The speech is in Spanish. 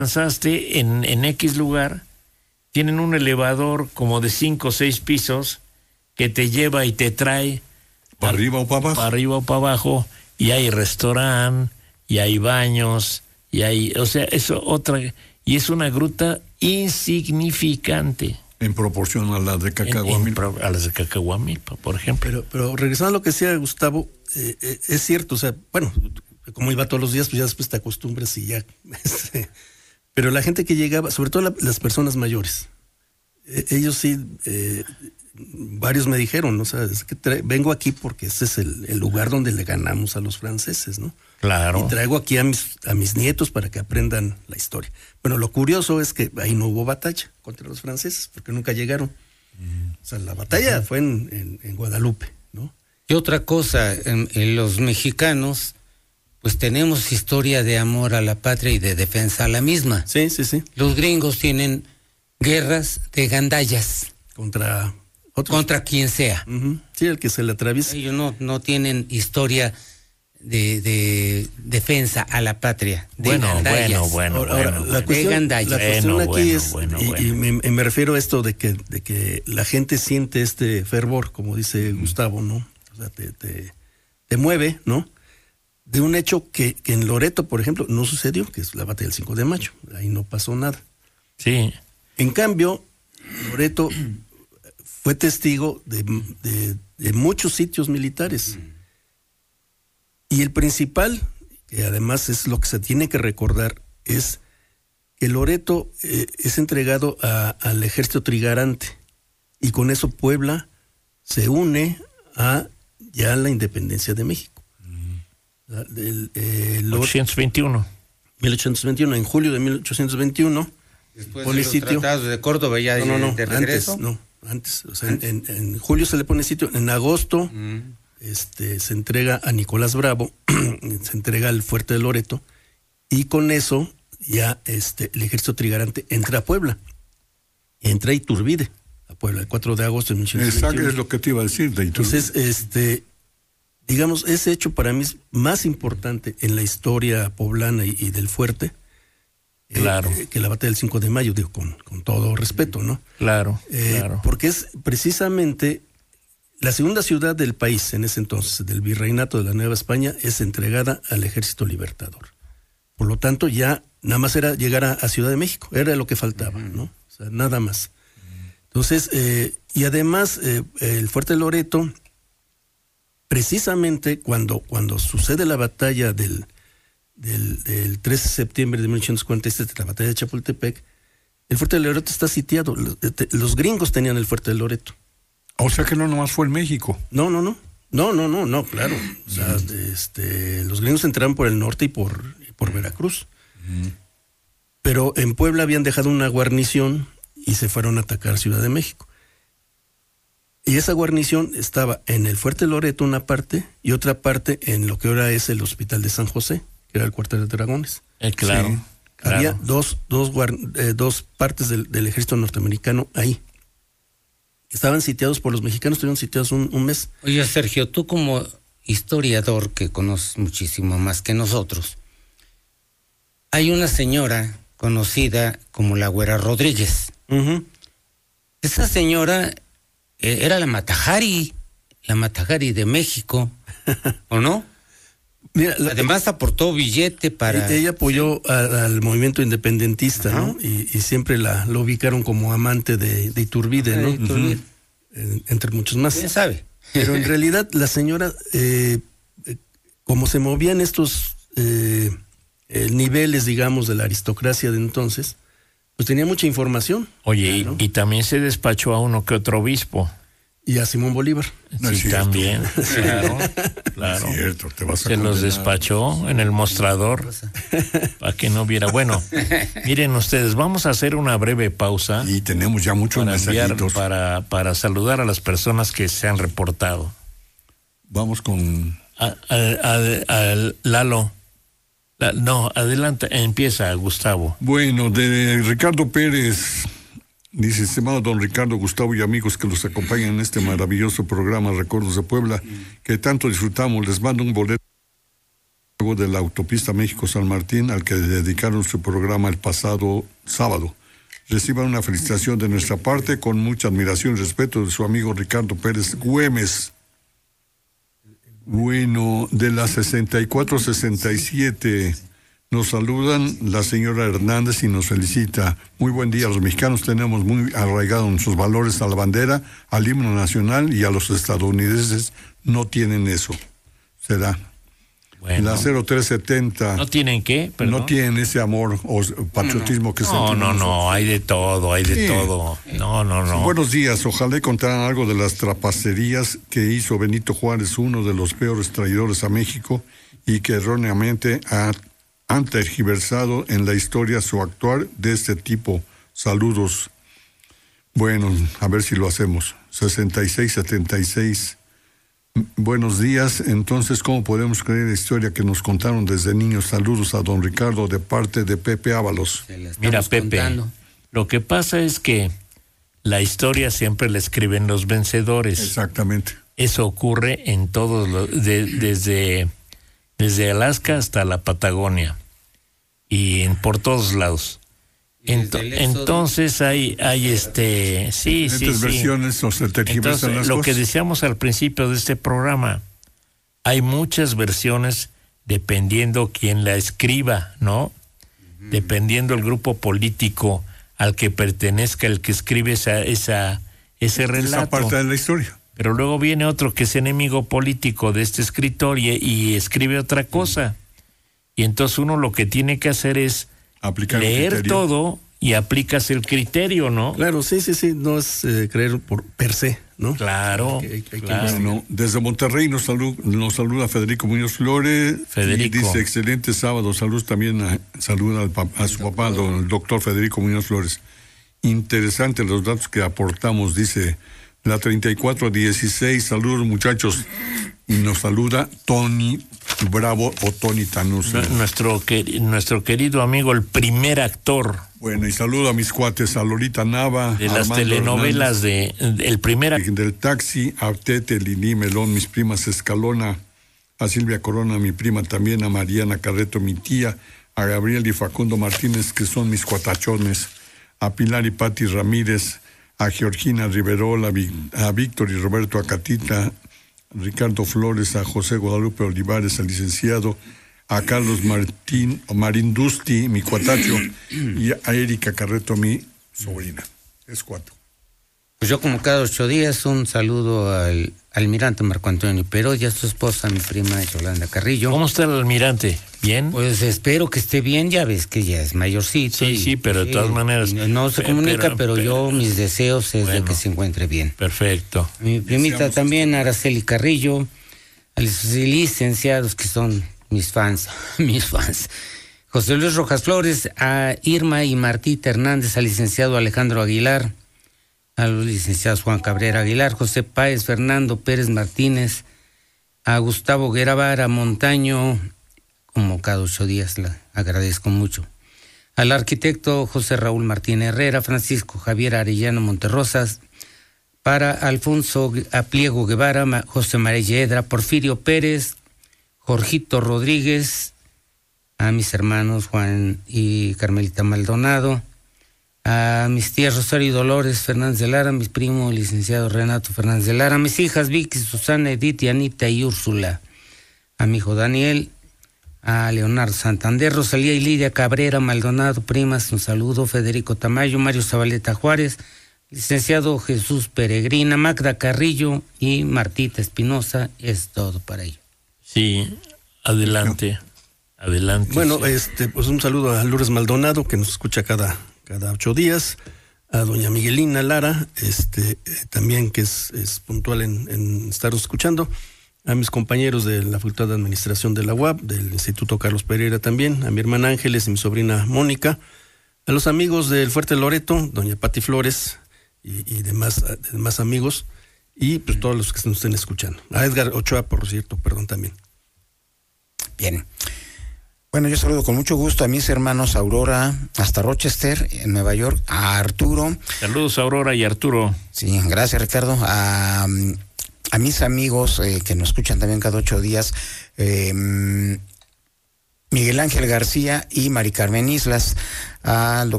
lanzaste en X lugar, tienen un elevador como de 5 o 6 pisos que te lleva y te trae ¿Para arriba o para abajo? Para arriba o para abajo, y hay restaurante, y hay baños, y hay, o sea, eso otra, y es una gruta insignificante. En proporción a las de Cacahuamilpa. A las de Cacahuamilpa, por ejemplo. Pero regresando a lo que decía Gustavo, es cierto, o sea, bueno, como iba todos los días, pues ya después te acostumbras y ya. Pero la gente que llegaba, sobre todo las personas mayores, ellos sí, varios me dijeron, ¿no? O sea, es que vengo aquí porque ese es el lugar donde le ganamos a los franceses, ¿no? Claro. Y traigo aquí a mis nietos para que aprendan la historia. Bueno, lo curioso es que ahí no hubo batalla contra los franceses, porque nunca llegaron. O sea, la batalla fue en Guadalupe, ¿no? Y otra cosa, en los mexicanos, pues tenemos historia de amor a la patria y de defensa a la misma. Sí, sí, sí. Los gringos tienen guerras de gandallas. Contra otros. Contra quien sea. Uh-huh. Sí, el que se le atraviesa. Ellos no tienen historia de defensa a la patria. Bueno. La cuestión aquí es, y me refiero a esto de que la gente siente este fervor, como dice Gustavo, ¿no? O sea, te mueve, ¿no? De un hecho que en Loreto, por ejemplo, no sucedió, que es la batalla del 5 de mayo. Ahí no pasó nada. Sí. En cambio, Loreto fue testigo de muchos sitios militares. Y el principal, que además es lo que se tiene que recordar, es que Loreto es entregado al ejército trigarante. Y con eso Puebla se une a ya la independencia de México. 1821. 1821, en julio de 1821. Después pone de los sitio. tratados de Córdoba ya de regreso. Antes. O sea, en julio se le pone sitio, en agosto se entrega a Nicolás Bravo, se entrega al fuerte de Loreto, y con eso ya el ejército trigarante entra a Puebla. Entra a Iturbide, a Puebla, el 4 de agosto de 1821. Exacto, es lo que te iba a decir de Iturbide. Entonces, digamos, ese hecho para mí es más importante en la historia poblana y del fuerte, claro, que la batalla del 5 de mayo, digo, con todo respeto, ¿no? Claro. Porque es precisamente la segunda ciudad del país en ese entonces, del virreinato de la Nueva España, es entregada al Ejército Libertador. Por lo tanto, ya nada más era llegar a Ciudad de México, era lo que faltaba, ¿no? O sea, nada más. Entonces, y además, el fuerte de Loreto, precisamente cuando sucede la batalla del 13 de septiembre de 1847, la batalla de Chapultepec, el fuerte de Loreto está sitiado. Los gringos tenían el fuerte de Loreto. O sea que no nomás fue en México. No, claro. O sea, los gringos entraron por el norte y por Veracruz. Pero en Puebla habían dejado una guarnición y se fueron a atacar Ciudad de México. Y esa guarnición estaba en el fuerte de Loreto una parte y otra parte en lo que ahora es el Hospital de San José, que era el cuartel de dragones. Claro. Sí. Claro. Había dos partes del ejército norteamericano ahí. Estaban sitiados por los mexicanos, estuvieron sitiados un mes. Oye, Sergio, tú como historiador que conoces muchísimo más que nosotros, hay una señora conocida como la Güera Rodríguez. Uh-huh. Esa señora era la Matajari de México, ¿o no? Mira, además aportó billete para... Ella apoyó al movimiento independentista, uh-huh, ¿no? Y siempre lo ubicaron como amante de Iturbide, ¿no? Iturbide. Entre muchos más. ¿Quién sabe? Pero en realidad la señora, como se movían estos niveles, digamos, de la aristocracia de entonces, pues tenía mucha información. Oye, claro. y también se despachó a uno que otro obispo. Y a Simón Bolívar. Sí, también, claro. Es cierto, te vas a se los despachó en el mostrador para que no viera. Bueno, miren ustedes, vamos a hacer una breve pausa. Y tenemos ya muchos mensajitos. Para saludar a las personas que se han reportado. Vamos con... Lalo. No, adelante, empieza Gustavo. Bueno, de Ricardo Pérez... Dice, estimado don Ricardo, Gustavo y amigos que los acompañan en este maravilloso programa Recuerdos de Puebla, que tanto disfrutamos, les mando un boleto de la autopista México-San Martín, al que dedicaron su programa el pasado sábado. Reciban una felicitación de nuestra parte con mucha admiración y respeto de su amigo Ricardo Pérez Güemes. Bueno, de las 64-67 nos saludan la señora Hernández y nos felicita. Muy buen día, los mexicanos tenemos muy arraigado en sus valores a la bandera, al himno nacional, y a los estadounidenses no tienen eso. Será. Bueno. La 0370. ¿No tienen qué? ¿Perdón? No tienen ese amor o patriotismo que sentimos. No, hay de todo, todo. No. Buenos días, ojalá contaran algo de las trapacerías que hizo Benito Juárez, uno de los peores traidores a México, y que erróneamente han tergiversado en la historia su actuar de este tipo. Saludos. Bueno, a ver si lo hacemos. 6676. Buenos días. Entonces, ¿cómo podemos creer la historia que nos contaron desde niños? Saludos a don Ricardo de parte de Pepe Ábalos. Mira, Pepe, lo que pasa es que la historia siempre la escriben los vencedores. Exactamente. Eso ocurre en todos los, desde Alaska hasta la Patagonia y por todos lados. Entonces hay sí. versiones o se tergiversan las lo cosas. que decíamos al principio de este programa, hay muchas versiones dependiendo quién la escriba, ¿no? Dependiendo el grupo político al que pertenezca el que escribe ese relato. Esa parte de la historia. Pero luego viene otro que es enemigo político de este escritor y escribe otra cosa. Y entonces uno lo que tiene que hacer es leer todo y aplicas el criterio, ¿no? Claro, sí, no es creer por per se, ¿no? Claro. Bueno, desde Monterrey nos saluda Federico Muñoz Flores. Federico. Y dice, excelente sábado, saludos también saluda a su papá, el doctor Federico Muñoz Flores. Interesante los datos que aportamos, dice la 3416, saludos muchachos. Y nos saluda Tony Bravo o Tony Tanús. Nuestro querido amigo, el primer actor. Bueno, y saludo a mis cuates, a Lolita Nava. De las telenovelas el primer actor. Del taxi, a Tete, Lili Melón, mis primas Escalona, a Silvia Corona, mi prima también, a Mariana Carreto, mi tía, a Gabriel y Facundo Martínez, que son mis cuatachones, a Pilar y Pati Ramírez, a Georgina Riverola, a Víctor y Roberto Acatita, Ricardo Flores, a José Guadalupe Olivares, al licenciado, a Carlos Marindusti, mi cuatacho, y a Erika Carreto, mi sobrina. Es 4. Pues yo, como cada 8 días, un saludo al almirante Marco Antonio Peró y a su esposa, mi prima Yolanda Carrillo. ¿Cómo está el almirante? ¿Bien? Pues espero que esté bien, ya ves que ya es mayorcito. Sí, pero de todas maneras. No se comunica, pero yo, mis deseos es de que se encuentre bien. Perfecto. Mi primita también, Araceli Carrillo, a los licenciados que son mis fans. José Luis Rojas Flores, a Irma y Martita Hernández, al licenciado Alejandro Aguilar, a los licenciados Juan Cabrera Aguilar, José Páez, Fernando Pérez Martínez, a Gustavo Gueravara Montaño, como cada 8 días, la agradezco mucho. Al arquitecto José Raúl Martín Herrera, Francisco Javier Arellano Monterrosas, para Alfonso Apliego Guevara, José María Yedra, Porfirio Pérez, Jorgito Rodríguez, a mis hermanos Juan y Carmelita Maldonado, a mis tías Rosario y Dolores Fernández de Lara, mis primos licenciado Renato Fernández de Lara, mis hijas Vicky, Susana, Edith, Anita y Úrsula, a mi hijo Daniel, a Leonardo Santander, Rosalía y Lidia Cabrera Maldonado, primas, un saludo, Federico Tamayo, Mario Zabaleta Juárez, licenciado Jesús Peregrina, Magda Carrillo y Martita Espinosa. Es todo para ello. Sí, adelante. Bueno, sí. Pues un saludo a Lourdes Maldonado, que nos escucha cada 8 días, a doña Miguelina Lara, también que es puntual en estarnos escuchando, a mis compañeros de la Facultad de Administración de la UAP, del Instituto Carlos Pereira también, a mi hermana Ángeles y mi sobrina Mónica, a los amigos del Fuerte Loreto, doña Pati Flores y demás amigos, y pues todos los que nos estén escuchando. A Edgar Ochoa, por cierto, perdón también. Bien. Bueno, yo saludo con mucho gusto a mis hermanos Aurora, hasta Rochester, en Nueva York, a Arturo. Saludos a Aurora y Arturo. Sí, gracias Ricardo. A mis amigos que nos escuchan también cada 8 días, Miguel Ángel García y Mari Carmen Islas, al doctor